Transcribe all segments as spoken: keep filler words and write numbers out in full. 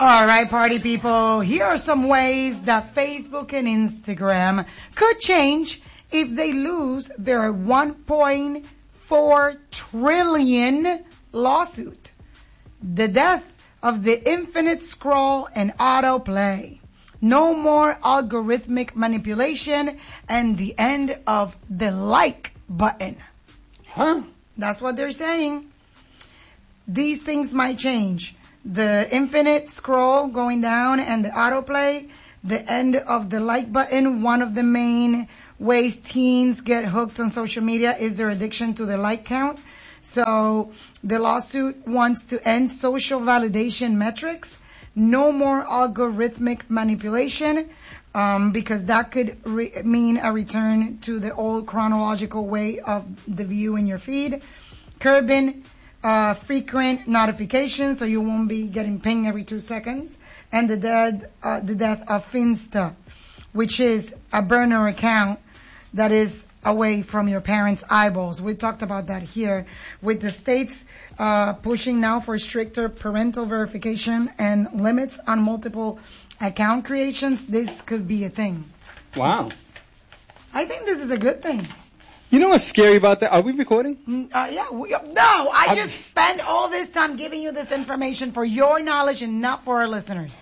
All right, party people, here are some ways that Facebook and Instagram could change if they lose their one point four trillion lawsuit. The death of the infinite scroll and autoplay. No more algorithmic manipulation and the end of the like button. Huh? That's what they're saying. These things might change. The infinite scroll going down and the autoplay, the end of the like button. One of the main ways teens get hooked on social media is their addiction to the like count. So the lawsuit wants to end social validation metrics. No more algorithmic manipulation, um, because that could re- mean a return to the old chronological way of the view in your feed. Curbing Uh, frequent notifications, so you won't be getting ping every two seconds, and the death, uh, the death of Finsta, which is a burner account that is away from your parents' eyeballs. We talked about that here, with the states uh, pushing now for stricter parental verification and limits on multiple account creations. This could be a thing. Wow. I think this is a good thing. You know what's scary about that? Are we recording? Uh, yeah. We, no, I I'm, just spend all this time giving you this information for your knowledge and not for our listeners.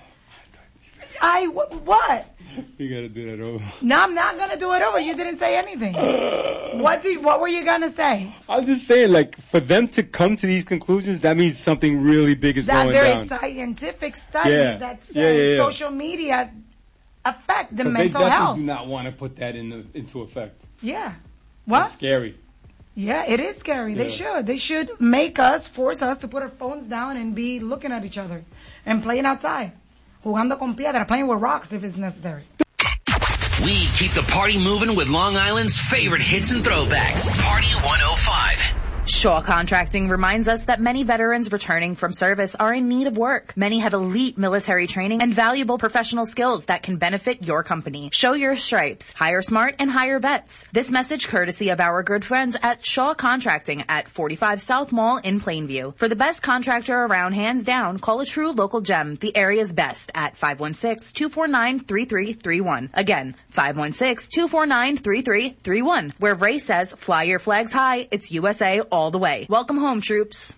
I, wh- what? You gotta do that over. No, I'm not gonna do it over. You didn't say anything. What did, what were you gonna say? I'm just saying, like, for them to come to these conclusions, that means something really big is that going there down. There is scientific studies yeah. that say yeah, yeah, yeah. social media affect the so mental they health. They do not want to put that in the, into effect. Yeah. What? It's scary. Yeah, it is scary. Yeah. They should. They should make us, force us to put our phones down and be looking at each other and playing outside. Jugando con piedra, playing with rocks if it's necessary. We keep the party moving with Long Island's favorite hits and throwbacks. Party one oh five. Shaw Contracting reminds us that many veterans returning from service are in need of work. Many have elite military training and valuable professional skills that can benefit your company. Show your stripes. Hire smart and hire vets. This message courtesy of our good friends at Shaw Contracting at forty-five South Mall in Plainview. For the best contractor around, hands down, call a true local gem, the area's best, at five one six, two four nine, three three three one. Again, five one six, two four nine, three three three one. Where Ray says, fly your flags high, it's U S A all the way. Welcome home, troops.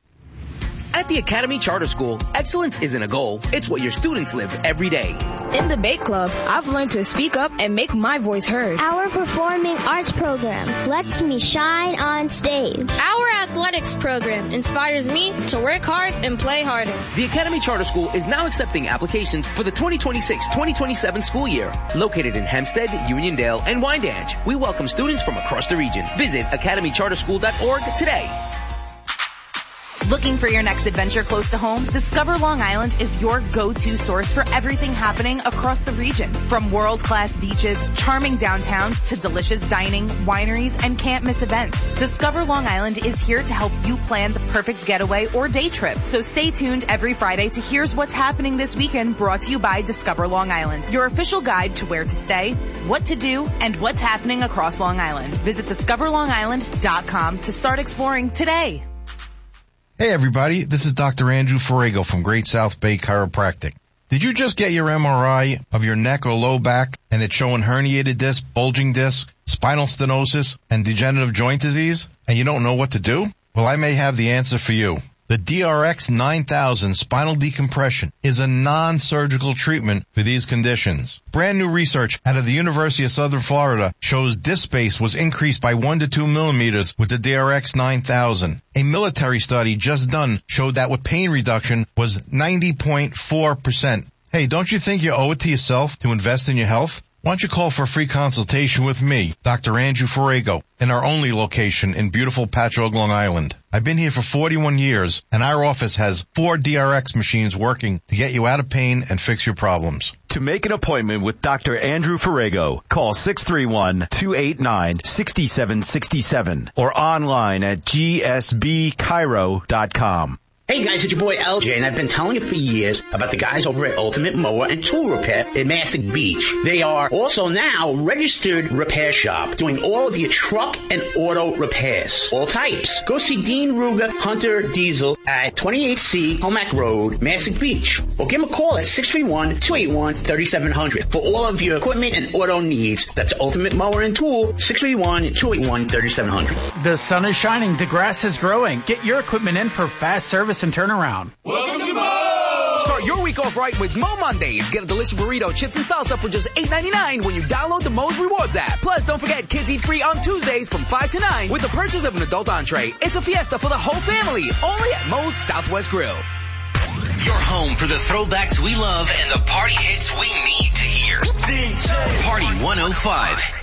At the Academy Charter School, excellence isn't a goal, it's what your students live every day. In the Bake Club, I've learned to speak up and make my voice heard. Our performing arts program lets me shine on stage. Our athletics program inspires me to work hard and play harder. The Academy Charter School is now accepting applications for the twenty twenty-six twenty twenty-seven school year. Located in Hempstead, Uniondale, and Wyandanch, we welcome students from across the region. Visit academy charter school dot org today. Looking for your next adventure close to home? Discover Long Island is your go-to source for everything happening across the region. From world-class beaches, charming downtowns, to delicious dining, wineries, and can't-miss events. Discover Long Island is here to help you plan the perfect getaway or day trip. So stay tuned every Friday to Here's What's Happening This Weekend, brought to you by Discover Long Island, your official guide to where to stay, what to do, and what's happening across Long Island. Visit discover long island dot com to start exploring today. Hey everybody, this is Doctor Andrew Ferrago from Great South Bay Chiropractic. Did you just get your M R I of your neck or low back and it's showing herniated disc, bulging disc, spinal stenosis, and degenerative joint disease, and you don't know what to do? Well, I may have the answer for you. The D R X nine thousand spinal decompression is a non-surgical treatment for these conditions. Brand new research out of the University of Southern Florida shows disc space was increased by one to two millimeters with the D R X nine thousand. A military study just done showed that with pain reduction was ninety point four percent. Hey, don't you think you owe it to yourself to invest in your health? Why don't you call for a free consultation with me, Doctor Andrew Ferrago, in our only location in beautiful Patchogue, Long Island. I've been here for forty-one years, and our office has four D R X machines working to get you out of pain and fix your problems. To make an appointment with Doctor Andrew Ferrago, call six three one, two eight nine, six seven six seven or online at g s b chiro dot com. Hey guys, it's your boy L J, and I've been telling you for years about the guys over at Ultimate Mower and Tool Repair in Massac Beach. They are also now registered repair shop, doing all of your truck and auto repairs. All types. Go see Dean Ruger, Hunter Diesel at twenty-eight C Homack Road, Massac Beach. Or give them a call at six three one, two eight one, three seven zero zero for all of your equipment and auto needs. That's Ultimate Mower and Tool, six three one, two eight one, three seven zero zero. The sun is shining, the grass is growing. Get your equipment in for fast service and turnaround. Welcome to Mo! Start your week off right with Mo Mondays. Get a delicious burrito, chips, and salsa for just eight ninety-nine when you download the Mo's Rewards app. Plus, don't forget, kids eat free on Tuesdays from five to nine with the purchase of an adult entree. It's a fiesta for the whole family, only at Mo's Southwest Grill. Your home for the throwbacks we love and the party hits we need to hear. D J Party one oh five.